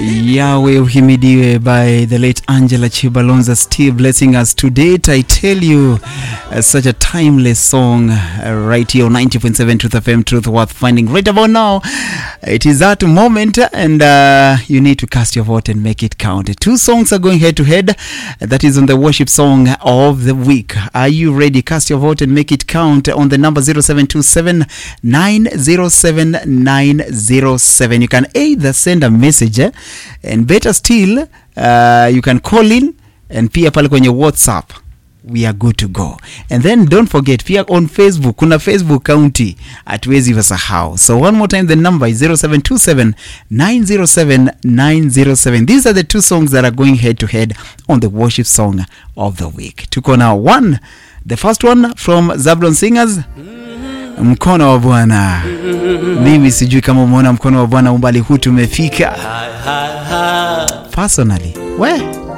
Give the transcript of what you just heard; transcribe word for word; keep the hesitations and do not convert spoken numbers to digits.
Yahweh uhimidiwe by the late Angela Chibalonza, still blessing us to date. I tell you, uh, such a timeless song uh, right here on ninety point seven Truth F M, Truth Worth Finding. Right about now, it is that moment, and uh, you need to cast your vote and make it count. Two songs are going head to head. That is on the worship song of the week. Are you ready? Cast your vote and make it count on the number zero seven two seven nine zero seven nine zero seven. You can either send a message, eh? And better still, uh, you can call in, and pia pale kwenye WhatsApp. We are good to go. And then don't forget, pia on Facebook, kuna Facebook county, hatuwezi wasahau. So one more time, the number is zero seven two seven nine zero seven nine zero seven. These are the two songs that are going head to head on the worship song of the week. Tuko na one, the first one from Zablon Singers, Mkono wa Bwana. Mimi sijui kama umeona mkono wa Bwana umbali huu tumefika. Personally, we